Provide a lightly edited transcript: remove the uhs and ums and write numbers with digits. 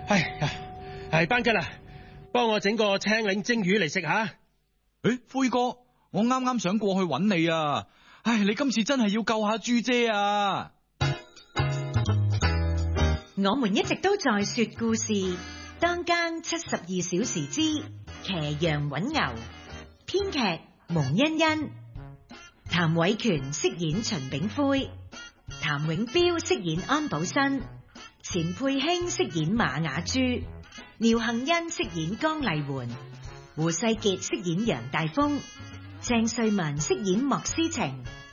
哎呀，係班吉啊，幫我整個青檸蒸魚嚟食下。 誒，灰哥，我啱啱想過去揾你啊！唉，你今次真係要救下豬姐啊！ 我們一直都在說故事，當間72小時之騎羊搵牛，編劇蒙欣欣，譚偉權飾演秦炳輝，譚永彪飾演安寶新，錢佩卿飾演馬雅珠，廖幸欣飾演江麗媛，胡世傑飾演楊大豐，鄭瑞文飾演莫思晴。